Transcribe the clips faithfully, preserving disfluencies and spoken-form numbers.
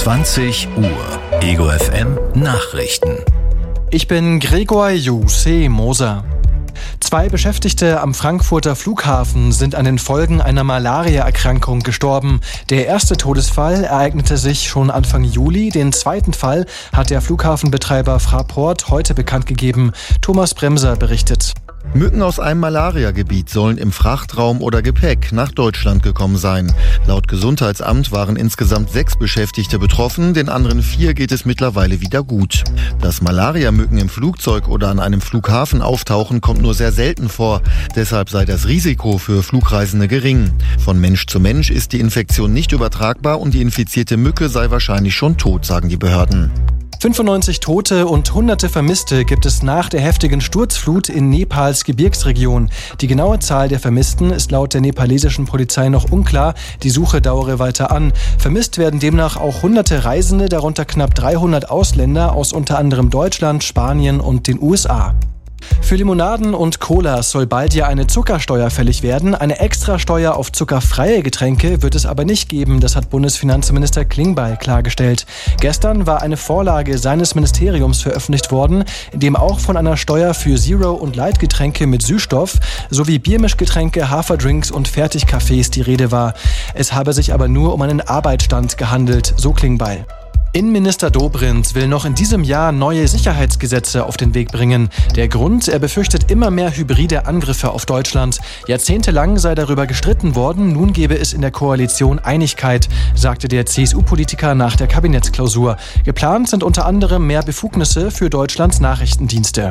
zwanzig Uhr. Ego F M Nachrichten. Ich bin Gregor Jose Moser. Zwei Beschäftigte am Frankfurter Flughafen sind an den Folgen einer Malaria-Erkrankung gestorben. Der erste Todesfall ereignete sich schon Anfang Juli. Den zweiten Fall hat der Flughafenbetreiber Fraport heute bekannt gegeben. Thomas Bremser berichtet. Mücken aus einem Malariagebiet sollen im Frachtraum oder Gepäck nach Deutschland gekommen sein. Laut Gesundheitsamt waren insgesamt sechs Beschäftigte betroffen, den anderen vier geht es mittlerweile wieder gut. Dass Malariamücken im Flugzeug oder an einem Flughafen auftauchen, kommt nur sehr selten vor. Deshalb sei das Risiko für Flugreisende gering. Von Mensch zu Mensch ist die Infektion nicht übertragbar und die infizierte Mücke sei wahrscheinlich schon tot, sagen die Behörden. fünfundneunzig Tote und hunderte Vermisste gibt es nach der heftigen Sturzflut in Nepals Gebirgsregion. Die genaue Zahl der Vermissten ist laut der nepalesischen Polizei noch unklar. Die Suche dauere weiter an. Vermisst werden demnach auch hunderte Reisende, darunter knapp dreihundert Ausländer aus unter anderem Deutschland, Spanien und den U S A. Für Limonaden und Colas soll bald ja eine Zuckersteuer fällig werden. Eine Extrasteuer auf zuckerfreie Getränke wird es aber nicht geben, das hat Bundesfinanzminister Klingbeil klargestellt. Gestern war eine Vorlage seines Ministeriums veröffentlicht worden, in dem auch von einer Steuer für Zero- und Light-Getränke mit Süßstoff sowie Biermischgetränke, Haferdrinks und Fertigkaffees die Rede war. Es habe sich aber nur um einen Arbeitsstand gehandelt, so Klingbeil. Innenminister Dobrindt will noch in diesem Jahr neue Sicherheitsgesetze auf den Weg bringen. Der Grund, er befürchtet immer mehr hybride Angriffe auf Deutschland. Jahrzehntelang sei darüber gestritten worden, nun gebe es in der Koalition Einigkeit, sagte der C S U-Politiker nach der Kabinettsklausur. Geplant sind unter anderem mehr Befugnisse für Deutschlands Nachrichtendienste.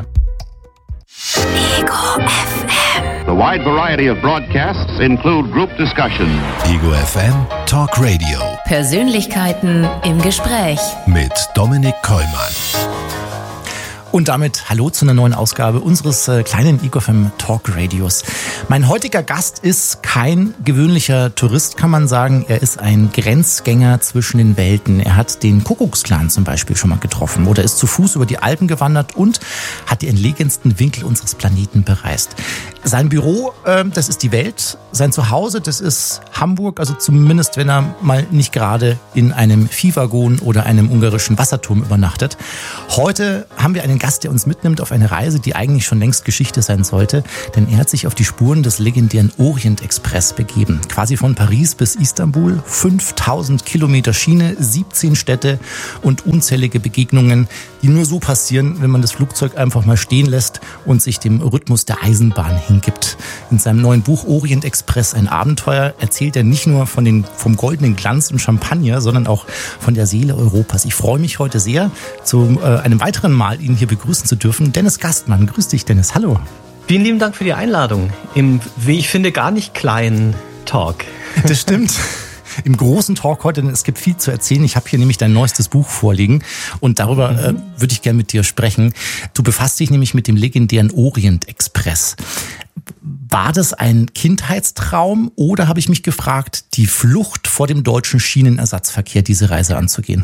Ego F M. The wide variety of broadcasts include group discussion. Ego F M Talk Radio. Persönlichkeiten im Gespräch. Mit Dominik Kollmann. Und damit hallo zu einer neuen Ausgabe unseres äh, kleinen Ego F M Talk Radios. Mein heutiger Gast ist kein gewöhnlicher Tourist, kann man sagen. Er ist ein Grenzgänger zwischen den Welten. Er hat den Kuckucksklan zum Beispiel schon mal getroffen oder ist zu Fuß über die Alpen gewandert und hat die entlegensten Winkel unseres Planeten bereist. Sein Büro, äh, das ist die Welt. Sein Zuhause, das ist Hamburg. Also zumindest, wenn er mal nicht gerade in einem Viehwaggon oder einem ungarischen Wasserturm übernachtet. Heute haben wir einen Gast, der uns mitnimmt auf eine Reise, die eigentlich schon längst Geschichte sein sollte. Denn er hat sich auf die Spuren des legendären Orient Express begeben. Quasi von Paris bis Istanbul. fünftausend Kilometer Schiene, siebzehn Städte und unzählige Begegnungen, die nur so passieren, wenn man das Flugzeug einfach mal stehen lässt und sich dem Rhythmus der Eisenbahn hingibt. In seinem neuen Buch Orient Express, ein Abenteuer, erzählt er nicht nur von den, vom goldenen Glanz und Champagner, sondern auch von der Seele Europas. Ich freue mich heute sehr, zu äh, einem weiteren Mal ihn hier begrüßen zu dürfen. Dennis Gastmann. Grüß dich, Dennis. Hallo. Vielen lieben Dank für die Einladung. Im, wie ich finde, gar nicht kleinen Talk. Das stimmt. Im großen Talk heute, denn es gibt viel zu erzählen. Ich habe hier nämlich dein neuestes Buch vorliegen und darüber mhm. äh, würde ich gerne mit dir sprechen. Du befasst dich nämlich mit dem legendären Orient Express. War das ein Kindheitstraum oder, habe ich mich gefragt, die Flucht vor dem deutschen Schienenersatzverkehr, diese Reise anzugehen?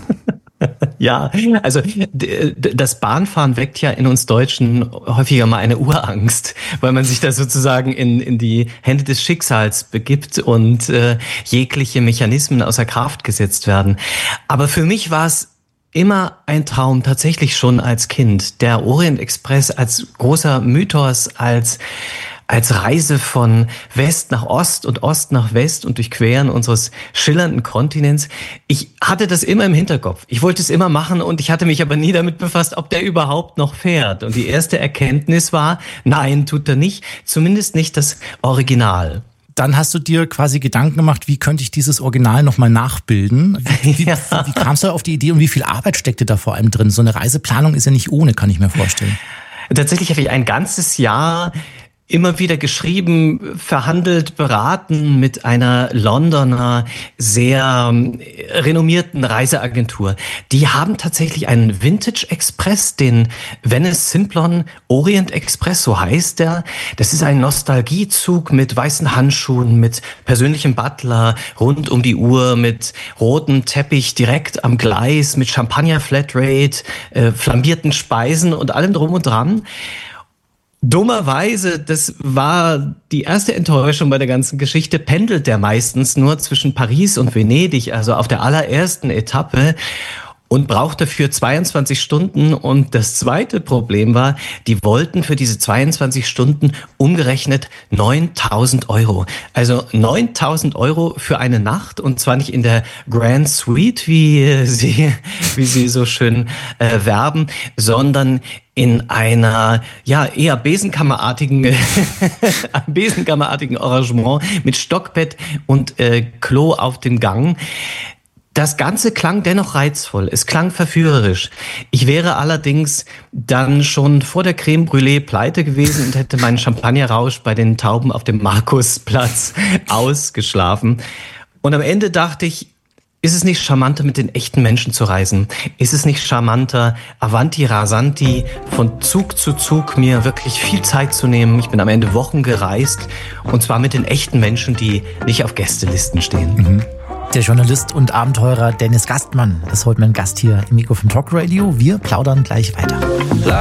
Ja, also das Bahnfahren weckt ja in uns Deutschen häufiger mal eine Urangst, weil man sich da sozusagen in, in die Hände des Schicksals begibt und äh, jegliche Mechanismen außer Kraft gesetzt werden. Aber für mich war es immer ein Traum, tatsächlich schon als Kind. Der Orient Express als großer Mythos, als als Reise von West nach Ost und Ost nach West und Durchqueren unseres schillernden Kontinents. Ich hatte das immer im Hinterkopf. Ich wollte es immer machen und ich hatte mich aber nie damit befasst, ob der überhaupt noch fährt. Und die erste Erkenntnis war, nein, tut er nicht. Zumindest nicht das Original. Dann hast du dir quasi Gedanken gemacht, wie könnte ich dieses Original nochmal nachbilden? Wie, wie, ja. wie kamst du auf die Idee und wie viel Arbeit steckte da vor allem drin? So eine Reiseplanung ist ja nicht ohne, kann ich mir vorstellen. Tatsächlich habe ich ein ganzes Jahr immer wieder geschrieben, verhandelt, beraten mit einer Londoner, sehr renommierten Reiseagentur. Die haben tatsächlich einen Vintage Express, den Venice Simplon Orient Express, so heißt der. Das ist ein Nostalgiezug mit weißen Handschuhen, mit persönlichem Butler, rund um die Uhr, mit rotem Teppich direkt am Gleis, mit Champagner Flatrate, äh, flambierten Speisen und allem drum und dran. Dummerweise, das war die erste Enttäuschung bei der ganzen Geschichte, pendelt der meistens nur zwischen Paris und Venedig, also auf der allerersten Etappe, und braucht dafür zweiundzwanzig Stunden. Und das zweite Problem war, die wollten für diese zweiundzwanzig Stunden umgerechnet neuntausend Euro. Also neuntausend Euro für eine Nacht, und zwar nicht in der Grand Suite, wie sie, wie sie so schön äh, werben, sondern in einer, ja, eher Besenkammerartigen, Besenkammerartigen Arrangement mit Stockbett und äh, Klo auf dem Gang. Das Ganze klang dennoch reizvoll, es klang verführerisch. Ich wäre allerdings dann schon vor der Creme Brûlée pleite gewesen und hätte meinen Champagnerrausch bei den Tauben auf dem Markusplatz ausgeschlafen. Und am Ende dachte ich, ist es nicht charmanter, mit den echten Menschen zu reisen? Ist es nicht charmanter, Avanti Rasanti, von Zug zu Zug mir wirklich viel Zeit zu nehmen? Ich bin am Ende Wochen gereist, und zwar mit den echten Menschen, die nicht auf Gästelisten stehen. Mhm. Der Journalist und Abenteurer Dennis Gastmann ist heute mein Gast hier im Ego vom Talk Radio. Wir plaudern gleich weiter.